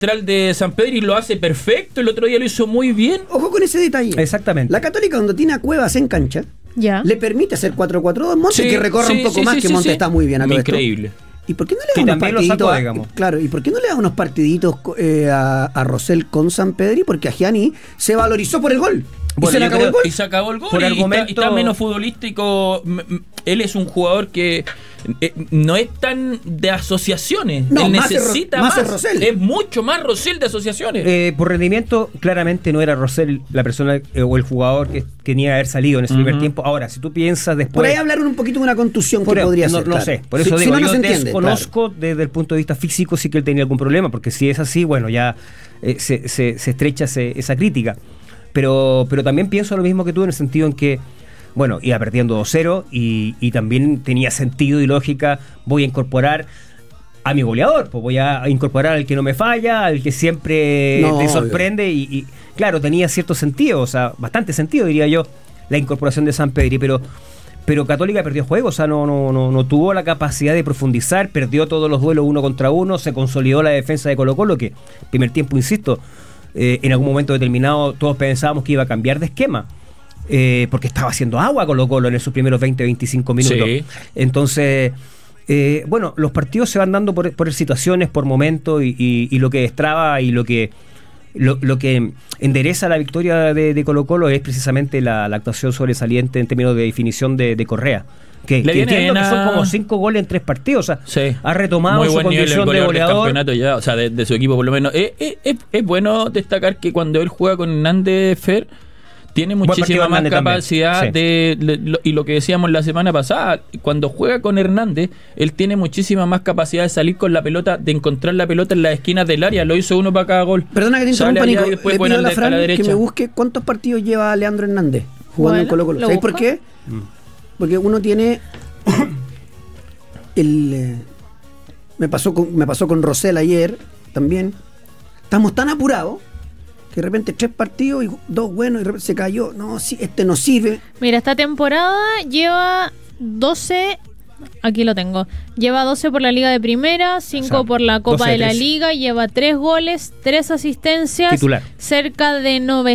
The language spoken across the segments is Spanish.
central de San Pedro y lo hace perfecto, el otro día lo hizo muy bien. Ojo con ese detalle. Exactamente. La Católica, cuando tiene a Cuevas en cancha, le permite hacer 4-4-2. Montes que recorra un poco más, que Montes está muy bien a todo increíble. Esto. ¿Y por qué no le da unos partiditos? Claro, ¿y por qué no le da unos partiditos a Rosell con San Pedro? Porque a Gianni se valorizó por el gol. Bueno, y se acabó el gol. Por argumento, está menos futbolístico. Él es un jugador que no es tan de asociaciones. No, él más necesita más. Es mucho más Rosell de asociaciones. Por rendimiento, claramente no era Rosell la persona o el jugador que tenía que haber salido en ese primer tiempo. Ahora, si tú piensas después... Por ahí hablaron un poquito de una contusión que podría ser. No sé, por eso digo, yo desconozco desde el punto de vista físico si que él tenía algún problema, porque si es así, bueno, ya se estrecha esa crítica. Pero también pienso lo mismo que tú en el sentido en que, bueno, iba perdiendo 2-0 y también tenía sentido y lógica. Voy a incorporar a mi goleador, pues voy a incorporar al que no me falla, al que siempre te sorprende y claro, tenía cierto sentido, o sea, bastante sentido diría yo, la incorporación de San Pedro, pero Católica perdió juego, o sea, no tuvo la capacidad de profundizar, perdió todos los duelos 1 contra 1, se consolidó la defensa de Colo-Colo, que primer tiempo, insisto, en algún momento determinado todos pensábamos que iba a cambiar de esquema, porque estaba haciendo agua Colo-Colo en esos primeros 20-25 minutos. Sí. Entonces, bueno, los partidos se van dando por situaciones, por momentos, y lo que destraba y lo que endereza la victoria de Colo-Colo es precisamente la actuación sobresaliente en términos de definición de Correa. Que entiendo que son como 5 goles en 3 partidos, o sea, ha retomado muy su condición de goleador del campeonato ya, o sea, de su equipo por lo menos. Es bueno destacar que cuando él juega con Hernández Fer tiene muchísima más capacidad y lo que decíamos la semana pasada, cuando juega con Hernández, él tiene muchísima más capacidad de salir con la pelota, de encontrar la pelota en las esquinas del área, lo hizo uno para cada gol. Perdona que te interrumpa, Nico, le pido a la Fran que me busque cuántos partidos lleva Leandro Hernández jugando en Colo-Colo. ¿Sabéis por qué? Porque uno tiene me pasó con Rosell ayer también. Estamos tan apurados que de repente 3 partidos y 2 buenos y de repente se cayó. No, sí, no sirve. Mira, esta temporada lleva 12. Aquí lo tengo. Lleva 12 por la Liga de Primera, 5 por la Copa de la Liga, lleva 3 goles, 3 asistencias, titular. Cerca de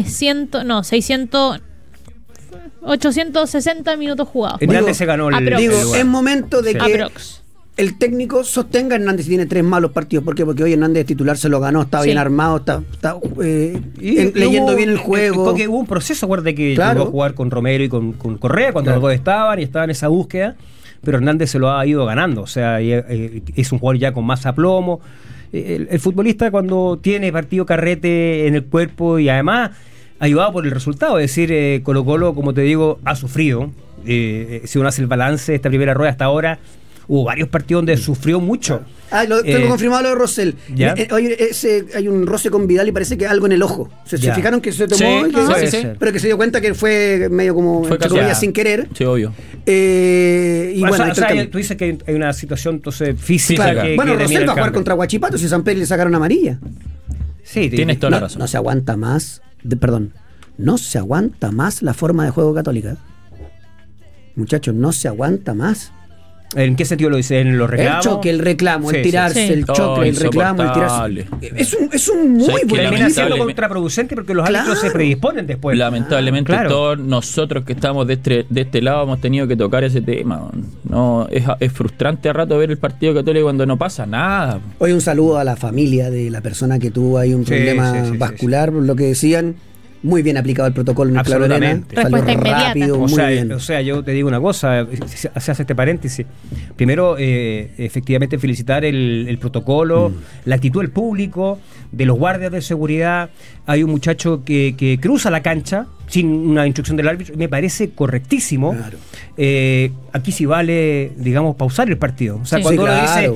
860 minutos jugados. Hernández se ganó el es momento de que el técnico sostenga a Hernández si tiene 3 malos partidos. ¿Por qué? Porque hoy Hernández titular se lo ganó, está bien armado, está leyendo bien el juego. Porque hubo un proceso, acuérdate que llegó a jugar con Romero y con Correa cuando los dos estaban en esa búsqueda, pero Hernández se lo ha ido ganando, o sea, es un jugador ya con más aplomo. El futbolista cuando tiene partido carrete en el cuerpo y además ayudado por el resultado, es decir, Colo-Colo, como te digo, ha sufrido. Si uno hace el balance de esta primera rueda hasta ahora, hubo varios partidos donde sufrió mucho. Tengo confirmado lo de Rosell. Hay un roce con Vidal y parece que algo en el ojo. ¿Se fijaron que se tomó? Pero que se dio cuenta que fue medio como sin querer. Sí, obvio. Y bueno, tú dices que hay una situación entonces física. Claro. Bueno, Rosell va a jugar contra Huachipato si San Pedro le sacaron amarilla. Sí, tienes toda la razón. No se aguanta más. No se aguanta más la forma de juego Católica. Muchachos, no se aguanta más. ¿En qué sentido lo dice? ¿En los reclamos? El choque, el reclamo, el tirarse, el choque, el reclamo, el tirarse. Es un muy buen termina siendo contraproducente porque los árbitros se predisponen después. Lamentablemente todos nosotros que estamos de este lado hemos tenido que tocar ese tema. No, es frustrante a rato ver el partido Católico cuando no pasa nada. Hoy un saludo a la familia de la persona que tuvo ahí un problema vascular, por lo que decían. Muy bien aplicado el protocolo en el Claro Arena. Respuesta inmediata. Rápido, o sea, yo te digo una cosa, se hace este paréntesis. Primero, efectivamente, felicitar el protocolo, la actitud del público, de los guardias de seguridad. Hay un muchacho que cruza la cancha sin una instrucción del árbitro, me parece correctísimo. Claro. Aquí sí vale, digamos, pausar el partido. O sea, cuando uno dice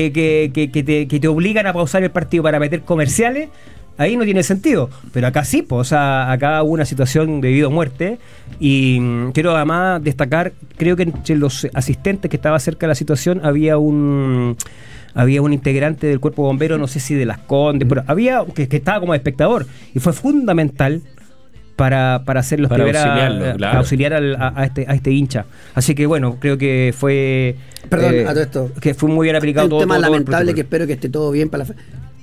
que te obligan a pausar el partido para meter comerciales, ahí no tiene sentido, pero acá sí, pues, o sea, acá hubo una situación de vida o muerte y quiero además destacar, creo que entre los asistentes que estaba cerca de la situación había un integrante del cuerpo bombero, no sé si de Las Condes, pero había que estaba como espectador y fue fundamental para hacer los primeros auxiliar a este hincha. Así que bueno, creo que fue a todo esto que fue muy bien aplicado un tema lamentable que espero que esté todo bien para la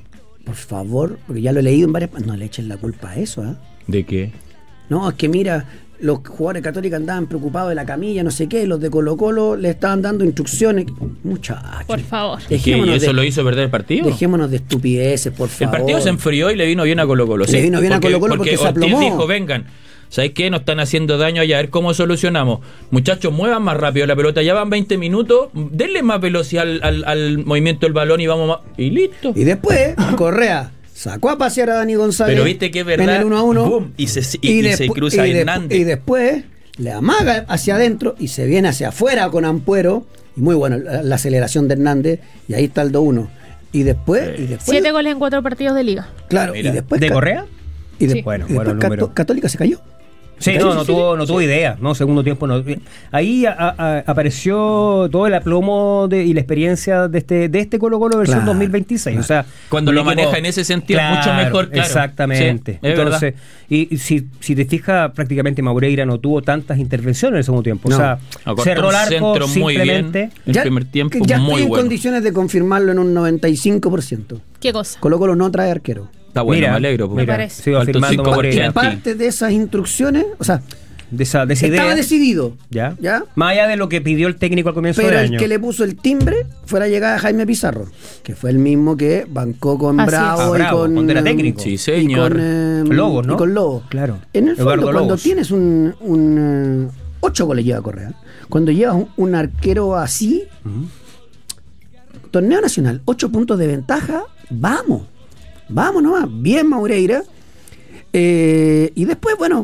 por favor, porque ya lo he leído en varias... No le echen la culpa a eso, ¿eh? ¿De qué? No, es que mira, los jugadores católicos andaban preocupados de la camilla, no sé qué, los de Colo-Colo le estaban dando instrucciones. Muchachos. Por favor. ¿Y eso lo hizo perder el partido? Dejémonos de estupideces, por favor. El partido se enfrió y le vino bien a Colo-Colo. Le vino bien a Colo-Colo porque se aplomó. Ortiz dijo, vengan, ¿sabéis qué? Nos están haciendo daño allá, a ver cómo solucionamos. Muchachos, muevan más rápido la pelota, ya van 20 minutos, denle más velocidad al movimiento del balón y vamos más... Y listo. Y después, Correa sacó a pasear a Dani González. Pero viste que es verdad. En el 1-1. Boom, y se cruza Hernández. Y después le amaga hacia adentro y se viene hacia afuera con Ampuero. Y muy bueno la aceleración de Hernández. Y ahí está el 2-1. Y después 7 goles en 4 partidos de liga. Claro. Mira, y después ¿de Correa? Y sí. Bueno, después Católica se cayó. Sí, no tuvo idea, ¿no? Segundo tiempo no. Ahí apareció todo el aplomo y la experiencia de este Colo-Colo versión 2026. O sea, cuando lo maneja en ese sentido es mucho mejor, claro. Exactamente. Sí, entonces, y si te fijas, prácticamente Maureira no tuvo tantas intervenciones en el segundo tiempo. O sea, cerró el arco simplemente. El primer tiempo ya muy estoy en bueno. condiciones de confirmarlo en un 95%. ¿Qué cosa? Colo-Colo no trae arquero. Está bueno, me alegro. Me parece. Sigo afirmando Moreira. Parte de esas instrucciones, o sea, de esa idea. Estaba decidido. ¿Ya? Más allá de lo que pidió el técnico al comienzo del año. Pero el que le puso el timbre fue la llegada de Jaime Pizarro, que fue el mismo que bancó con Bravo y con... cuando era técnico. Sí, señor. Y con Lobos, ¿no? Y con Lobos. Claro. En el fondo, Eduardo cuando Lobos. tienes 8 goles lleva Correa. Cuando llevas un arquero así, torneo nacional, 8 puntos de ventaja, vamos nomás, bien Maureira. Y después, bueno,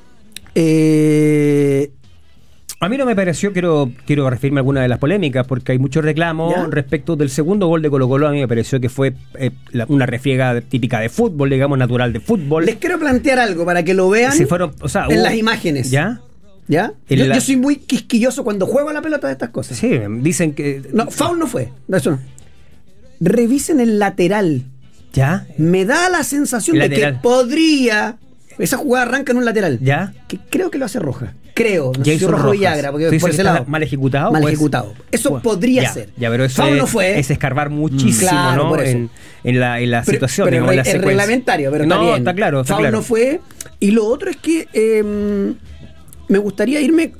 a mí no me pareció, quiero referirme a alguna de las polémicas, porque hay muchos reclamos respecto del segundo gol de Colo-Colo. A mí me pareció que fue una refriega típica de fútbol, digamos, natural de fútbol. Les quiero plantear algo para que lo vean en las imágenes. ¿Ya? Yo soy muy quisquilloso cuando juego a la pelota de estas cosas. Sí, dicen que... No, foul no fue. No, eso no. Revisen el lateral. ¿Ya? Me da la sensación de que podría... Esa jugada arranca en un lateral. ¿Ya? Que creo que lo hace Roja. Creo. No sé si Rojo Villagra, porque por ese lado. ¿Mal ejecutado? Mal ejecutado. Eso podría ser. Ya, pero eso no fue. Es escarbar muchísimo, claro, ¿no? Por eso. En la situación, pero digamos, en la es secuencia. reglamentario, pero está bien. Está claro. Foul no fue. Y lo otro es que me gustaría irme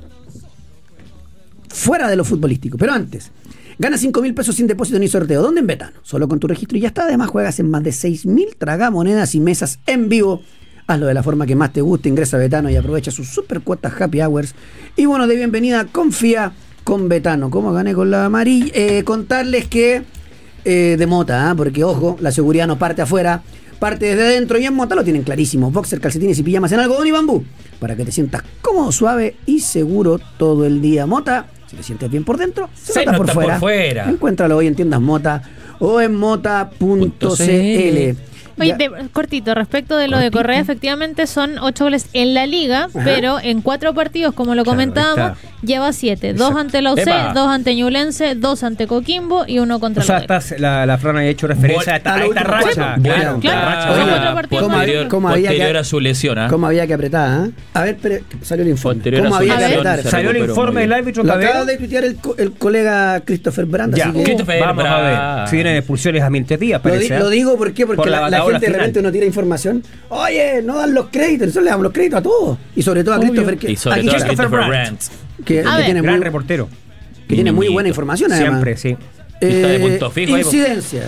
fuera de lo futbolístico. Pero antes, gana 5.000 pesos sin depósito ni sorteo. ¿Dónde? En Betano. Solo con tu registro y ya está. Además, juegas en más de 6.000 tragamonedas y mesas en vivo. Hazlo de la forma que más te guste. Ingresa a Betano y aprovecha sus super cuotas Happy Hours. Y bueno, de bienvenida, confía con Betano. ¿Cómo gané con la amarilla? Contarles que de Mota, porque ojo, la seguridad no parte afuera, parte desde dentro. Y en Mota lo tienen clarísimo. Boxer, calcetines y pijamas en algodón y bambú. Para que te sientas cómodo, suave y seguro todo el día. Mota, si te sientes bien por dentro, se nota por fuera. Encuéntralo hoy en tiendas Mota o en mota.cl. Oye, cortito, respecto de lo de Correa, efectivamente son 8 goles en la liga, pero en 4 partidos, como lo comentábamos, lleva 7. 2 ante la UC, 2 ante Ñublense, 2 ante Coquimbo y 1 contra la la Fran ha hecho referencia a esta racha. Claro. Posterior a su lesión. ¿Cómo había que apretar? A ver, salió el informe. ¿Cómo había que apretar? Salió el informe del árbitro. Lo acaba de tuitear el colega Christopher Brandt. Vamos a ver si vienen expulsiones administrativas. Lo digo porque la gente de repente no tira información. Oye, no dan los créditos. Nosotros le damos los créditos a todos. Y sobre todo a Christopher. Y sobre todo a Christopher Brandt. Que tiene gran reportero. Que tiene muy buena información, además. Siempre, sí. Está de punto fijo. Incidencia.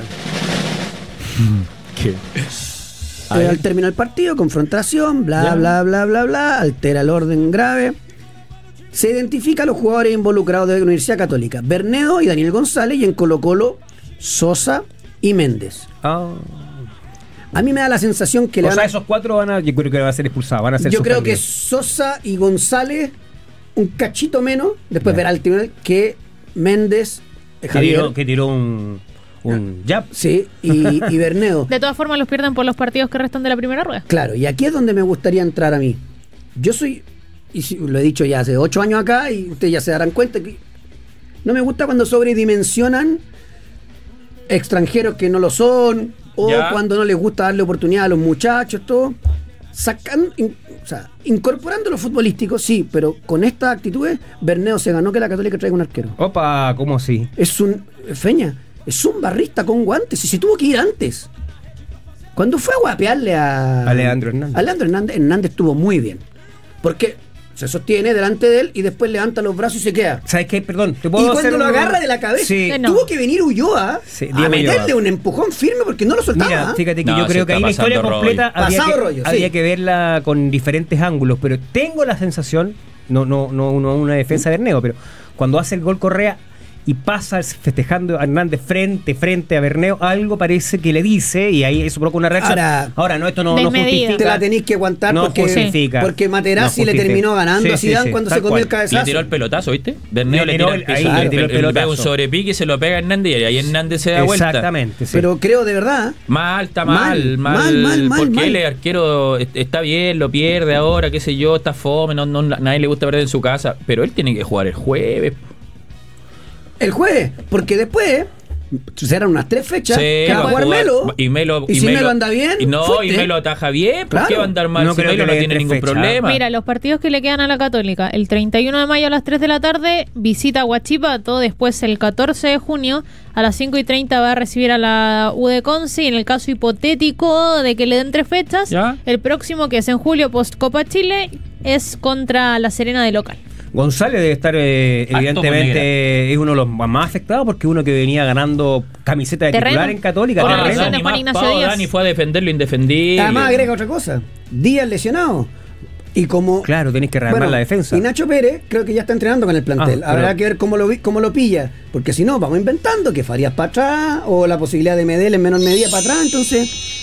¿Qué? Al término del partido, confrontación, bla, bla, altera el orden grave. Se identifica a los jugadores involucrados de la Universidad Católica: Bernedo y Daniel González, y en Colo-Colo, Sosa y Méndez. A mí me da la sensación que esos 4 yo creo que van a ser expulsados. Van a ser yo creo que Sosa y González un cachito menos, después verá el tribunal, que Méndez, Javier, que tiró un jab. Sí, y Bernedo. De todas formas los pierden por los partidos que restan de la primera rueda. Claro, y aquí es donde me gustaría entrar a mí. Yo soy, y lo he dicho ya hace 8 años acá, y ustedes ya se darán cuenta que no me gusta cuando sobredimensionan extranjeros que no lo son, o cuando no les gusta darle oportunidad a los muchachos, todo. Incorporando lo futbolístico, sí, pero con estas actitudes, Bernedo se ganó que la Católica traiga un arquero. Opa, ¿cómo así? Es un barrista con guantes, y se tuvo que ir antes. Cuando fue a guapearle a Leandro Hernández. Hernández estuvo muy bien. Porque se sostiene delante de él y después levanta los brazos y se queda. ¿Sabes qué? Perdón, ¿te puedo hacer lo agarra de la cabeza? Tuvo que venir Ulloa a meterle un empujón firme porque no lo soltaba. Mira, fíjate que yo creo que ahí la historia completa había que verla con diferentes ángulos, pero tengo la sensación, no una defensa de Berneo, pero cuando hace el gol Correa y pasa festejando a Hernández frente a Berneo, algo parece que le dice y ahí eso provoca una reacción. Ahora no, esto no justifica. Te la tenéis que aguantar porque Materazzi le terminó ganando a Zidane cuando se comió el cabezazo. Le tiró el pelotazo, ¿viste? Berneo le tiró el pelotazo. Un sobrepique y se lo pega a Hernández y ahí Hernández se da vuelta. Exactamente. Pero creo de verdad. Está mal. Porque el arquero está bien, lo pierde ahora, qué sé yo, está fome, nadie le gusta perder en su casa, pero él tiene que jugar el jueves. El jueves, porque después serán unas 3 fechas que va a jugar Melo. Y si Melo anda bien, y Melo ataja bien, ¿por qué va a andar mal? No, si Melo no tiene ningún problema. Mira, los partidos que le quedan a la Católica: el 31 de mayo a las 3 de la tarde visita Huachipato, después el 14 de junio a las 5:30 va a recibir a la U de Conce, y en el caso hipotético de que le den 3 fechas, el próximo, que es en julio post Copa Chile, es contra La Serena de local. González debe estar, evidentemente, es uno de los más afectados porque uno que venía ganando camiseta de titular en Católica. Dani fue a defender lo indefendible. Además agrega otra cosa: Díaz lesionado. Y como claro, tenés que rearmar la defensa. Y Nacho Pérez creo que ya está entrenando con el plantel. Habrá que ver cómo lo pilla. Porque si no, vamos inventando que Farías para atrás o la posibilidad de Medel en menor medida para atrás. Entonces...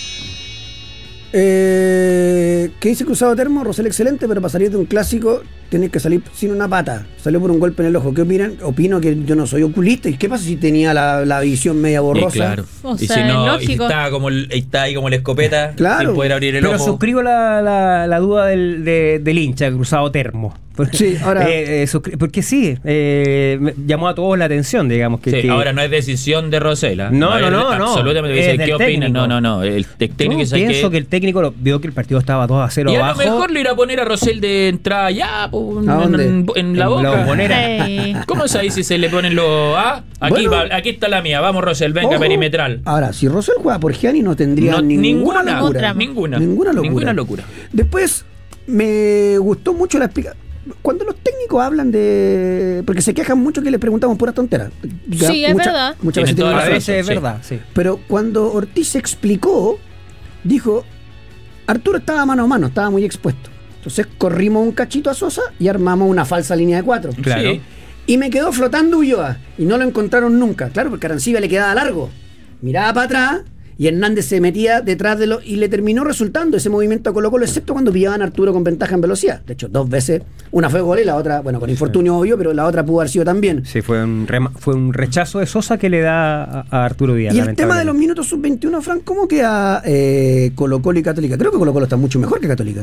¿qué dice Cruzado Termo? Rosell excelente, pero para salir de un clásico tienes que salir sin una pata. Salió por un golpe en el ojo. ¿Qué opinan? Opino que yo no soy oculista. ¿Y qué pasa si tenía la visión media borrosa? Claro. Y si no, está ahí como la escopeta, claro, sin poder abrir el ojo. Pero suscribo la duda del hincha Cruzado Termo. Sí, ahora porque sí, llamó a todos la atención, digamos que, ahora no es decisión de Rosell. No. Absolutamente. ¿Qué opinas? No. El técnico pienso que el técnico vio que el partido estaba 2-0 y abajo. Y a lo mejor le irá a poner a Rosell de entrada ya en la boca. ¿Cómo sabéis si se le ponen los aquí está la mía, vamos Rosell, venga. Ojo, perimetral. Ahora, si Rosell juega por Gianni no tendría ninguna locura. Después me gustó mucho la explicación. Cuando los técnicos hablan de... Porque se quejan mucho que les preguntamos puras tonteras. Sí, es verdad. Muchas veces tienen razón. Es verdad, sí. Pero cuando Ortiz explicó, dijo, Arturo estaba mano a mano, estaba muy expuesto. Entonces corrimos un cachito a Sosa y armamos una falsa línea de 4. Claro. Sí. Y me quedó flotando Ulloa. Y no lo encontraron nunca. Claro, porque Arancibia le quedaba largo. Miraba para atrás y Hernández se metía detrás de y le terminó resultando ese movimiento a Colo-Colo, excepto cuando pillaban a Arturo con ventaja en velocidad. De hecho, 2 veces, una fue gol y la otra, bueno, con infortunio obvio, pero la otra pudo haber sido también. Sí, fue un rechazo de Sosa que le da a Arturo Díaz. Y el tema de los minutos sub-21, Fran, ¿cómo queda Colo-Colo y Católica? Creo que Colo-Colo está mucho mejor que Católica.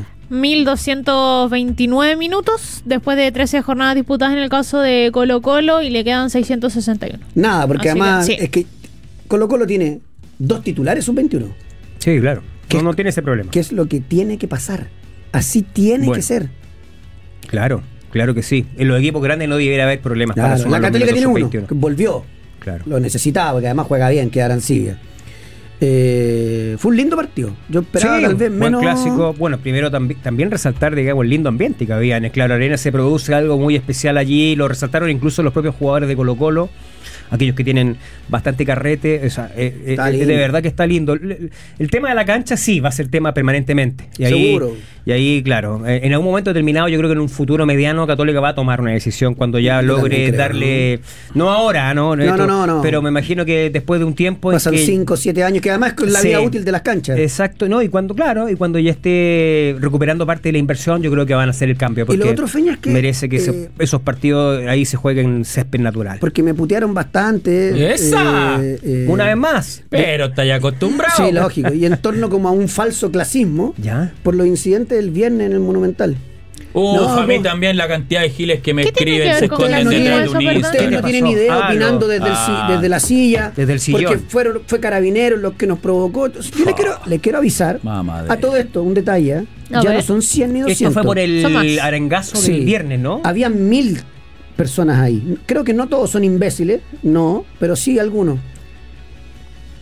1229 minutos después de 13 jornadas disputadas en el caso de Colo-Colo, y le quedan 661. Nada, porque además es que Colo-Colo tiene 2 titulares sub-21. Sí, claro. No tiene ese problema. ¿Qué es lo que tiene que pasar? Así tiene que ser. Claro que sí. En los equipos grandes no debería haber problemas. Claro, para la Católica tiene uno, que volvió. Claro. Lo necesitaba, porque además juega bien, que Arancibia. Fue un lindo partido. Yo esperaba tal vez menos... Buen clásico. Bueno, primero también resaltar, digamos, el lindo ambiente que había en Claro Arena. Se produce algo muy especial allí. Lo resaltaron incluso los propios jugadores de Colo-Colo, aquellos que tienen bastante carrete. O sea, de verdad que está lindo. El tema de la cancha sí va a ser tema permanentemente. Y ahí, seguro. Y ahí, claro, en algún momento determinado, yo creo que en un futuro mediano Católica va a tomar una decisión cuando ya logre darle... No ahora, ¿no? Pero me imagino que después de un tiempo... Pasan 5 o 7 años, que además es la vida útil de las canchas. Exacto, ¿no? Y cuando ya esté recuperando parte de la inversión, yo creo que van a hacer el cambio. Porque y lo otro, Feña, es que merece que esos partidos ahí se jueguen césped natural. Porque me putearon bastante. ¡Esa! Una vez más. Pero está ya acostumbrado. Sí, lógico. Y en torno como a un falso clasismo, ¿ya? Por los incidentes del viernes en el Monumental. A mí también la cantidad de giles que me escriben se esconden detrás de un Instagram. Ustedes no tienen idea, opinando desde la silla. Desde el sillón. Porque fue Carabineros los que nos provocó. Entonces, yo le quiero avisar a todo esto, un detalle. Ya no son 100 ni 200. Esto fue por el arengazo del viernes, ¿no? Había 1000 personas ahí. Creo que no todos son imbéciles, no, pero sí algunos.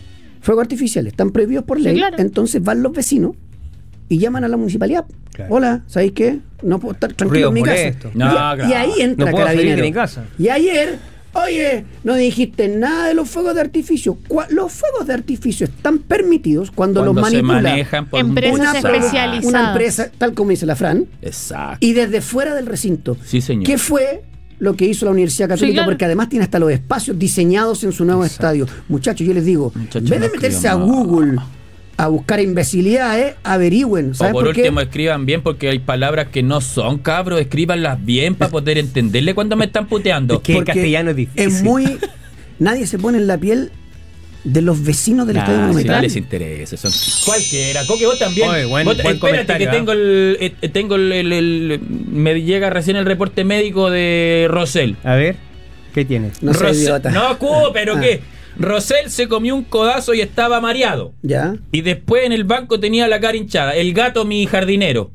fuegos artificiales están prohibidos por ley, claro. Entonces van los vecinos y llaman a la municipalidad. Claro. Hola, ¿sabéis qué? No puedo estar tranquilo en mi casa. Y ahí entra Carabineros. Y ayer, oye, no dijiste nada de los fuegos de artificio. Los fuegos de artificio están permitidos cuando los manipula se manejan por empresas especializadas. Una empresa, tal como dice la Fran. Exacto. Y desde fuera del recinto. Sí, señor. ¿Qué fue lo que hizo la Universidad Católica? Sí, claro. Porque además tiene hasta los espacios diseñados en su nuevo estadio. Muchachos, yo les digo, en vez de meterse a Google a buscar imbecilidades, averigüen. O por último, escriban bien, porque hay palabras que no son, cabros, escríbanlas bien para poder entenderle cuando me están puteando. Es que el castellano es difícil. Es muy... Nadie se pone en la piel de los vecinos del Estadio Monumental. No les interesa, son cualquiera. Coque, vos también. Oye, buen espérate que tengo me llega recién el reporte médico de Rosell. A ver, ¿qué tienes? No soy idiota. No, pero ¿qué? Rosell se comió un codazo y estaba mareado. Ya. Y después en el banco tenía la cara hinchada. El gato, mi jardinero.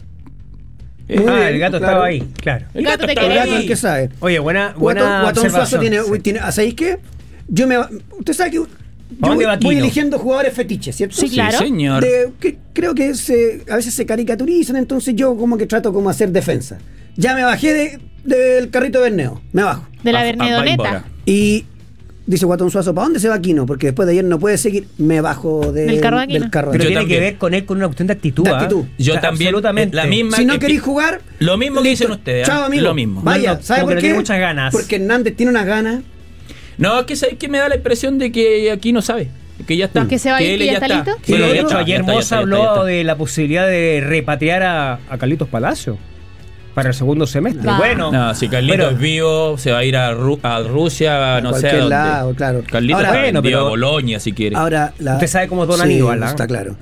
El gato estaba ahí, claro. El gato te quería. El gato el que sabe. Oye, buena Guatón Suazo tiene, ¿sabéis qué? Usted sabe que voy eligiendo jugadores fetiches, ¿cierto? Sí, claro. Sí, señor. Creo que a veces se caricaturizan, entonces yo como que trato como hacer defensa. Ya me bajé del carrito de Berneo, me bajo. De la Bernedoneta. Y dice Guatón Suazo, ¿para dónde se va Aquino? Porque después de ayer no puede seguir, me bajo del carro de Aquino. Pero tiene también que ver con él con una cuestión de actitud. Yo también, absolutamente. La misma. Si no queréis jugar, lo mismo que dicen ustedes. Chao, amigo. Lo mismo. Vaya, ¿sabe por qué? Tiene muchas ganas. Porque Hernández tiene unas ganas. No, es que sabéis que me da la impresión de que aquí no sabe. Que ya está. ¿Que se va a ir, que ya está listo? Sí, de hecho, ayer Moza habló de la posibilidad de repatriar a Carlitos Palacio para el segundo semestre. Bueno, no, si Carlitos es vivo, se va a ir a Rusia, no sé a dónde. Lado, claro. Carlitos pero a Bolonia, si quiere. Ahora, usted sabe cómo es Don Aníbal. Está claro.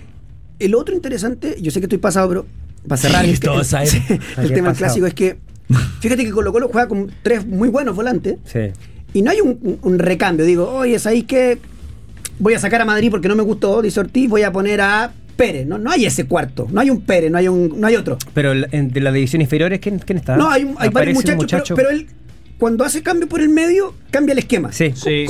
El otro interesante, yo sé que estoy pasado, pero para cerrar el tema clásico es que, fíjate que Colo Colo juega con 3 muy buenos volantes. Sí. Y no hay un recambio. Digo, oye, ¿sabéis qué? Voy a sacar a Madrid porque no me gustó, dice Ortiz, voy a poner a Pérez. No hay ese cuarto. No hay un Pérez, no hay otro. Pero de la división inferiores, ¿quién está? No, hay varios muchachos, pero él, cuando hace cambio por el medio, cambia el esquema. Sí.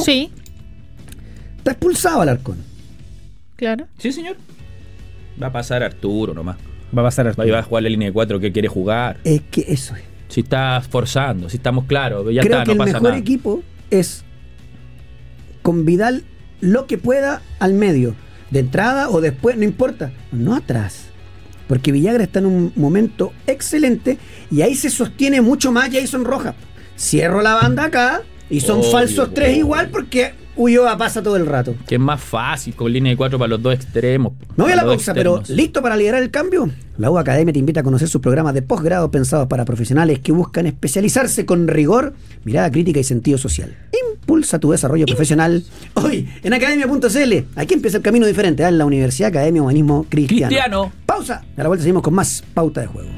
Está expulsado Alarcón. Claro. Sí, señor. Va a pasar Arturo nomás. Va a jugar la línea de 4 que quiere jugar. Es que eso es. Si está forzando, si estamos claros, ya Creo está, que no pasa nada. El mejor equipo es con Vidal lo que pueda al medio, de entrada o después, no importa, no atrás, porque Villagra está en un momento excelente y ahí se sostiene mucho más Jason Rojas. Cierro la banda acá y son falsos 3 igual porque Ulloa pasa todo el rato. Que es más fácil con línea de 4 para los 2 extremos. Me voy a la pausa, pero ¿listo para liderar el cambio? La U Academia te invita a conocer sus programas de posgrado pensados para profesionales que buscan especializarse con rigor, mirada crítica y sentido social. Impulsa tu desarrollo profesional hoy en academia.cl. Aquí empieza el camino diferente en la Universidad Academia Humanismo Cristiano. Pausa. A la vuelta seguimos con más Pauta de Juego.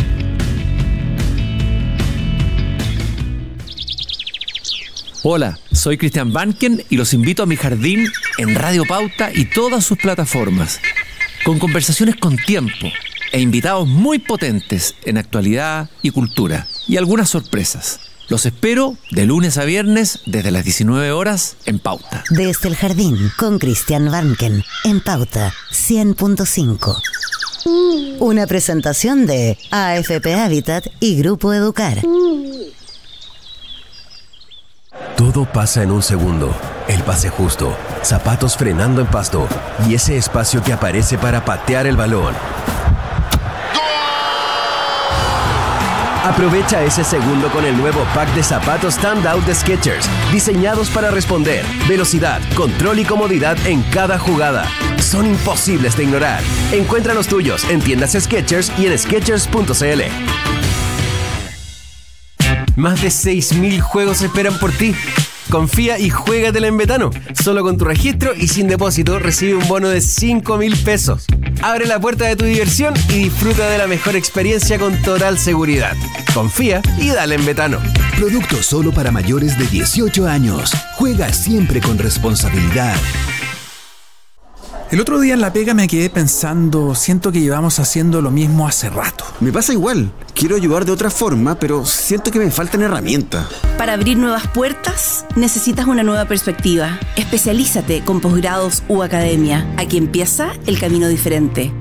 Hola, soy Cristian Banken y los invito a mi jardín en Radio Pauta y todas sus plataformas, con conversaciones con tiempo e invitados muy potentes en actualidad y cultura, y algunas sorpresas. Los espero de lunes a viernes desde las 19 horas en Pauta. Desde el jardín con Cristian Banken en Pauta 100.5. Una presentación de AFP Habitat y Grupo Educar. Todo pasa en un segundo. El pase justo, zapatos frenando en pasto y ese espacio que aparece para patear el balón. Aprovecha ese segundo con el nuevo pack de zapatos Standout de Skechers, diseñados para responder, velocidad, control y comodidad en cada jugada. Son imposibles de ignorar. Encuentra los tuyos en tiendas Skechers y en Skechers.cl. Más de 6.000 juegos esperan por ti. Confía y juégatela en Betano. Solo con tu registro y sin depósito recibe un bono de 5.000 pesos. Abre la puerta de tu diversión y disfruta de la mejor experiencia con total seguridad. Confía y dale en Betano. Producto solo para mayores de 18 años. Juega siempre con responsabilidad. El otro día en la pega me quedé pensando, siento que llevamos haciendo lo mismo hace rato. Me pasa igual, quiero ayudar de otra forma, pero siento que me faltan herramientas. Para abrir nuevas puertas, necesitas una nueva perspectiva. Especialízate con posgrados u academia. Aquí empieza el camino diferente.